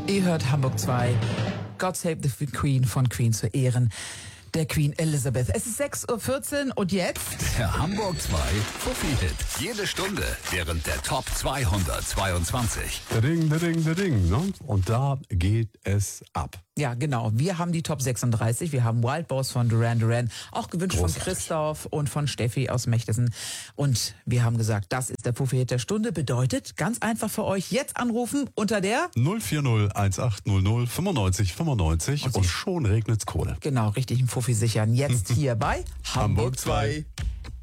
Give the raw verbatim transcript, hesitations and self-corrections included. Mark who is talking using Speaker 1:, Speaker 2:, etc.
Speaker 1: Ihr hört Hamburg zwei. God Save the Queen von Queen zu Ehren der Queen Elizabeth. Es ist sechs Uhr vierzehn und jetzt...
Speaker 2: Der Hamburg zwei Fuffi-Hit. Jede Stunde während der Top zweihundertzweiundzwanzig.
Speaker 3: Ding, ding, ding, ne? Und da geht es ab.
Speaker 1: Ja, genau. Wir haben die Top sechsunddreißig. Wir haben Wild Boys von Duran Duran, auch gewünscht Großartig. von Christoph und von Steffi aus Mechtesen. Und wir haben gesagt, das ist der Fuffi-Hit der Stunde. Bedeutet, ganz einfach für euch, jetzt anrufen unter der
Speaker 3: null vier null eins acht null null fünfundneunzig fünfundneunzig und, und schon regnet's Kohle.
Speaker 1: Genau, richtig, ein Fuffi sichern. Jetzt hier bei
Speaker 3: Hamburg zwei.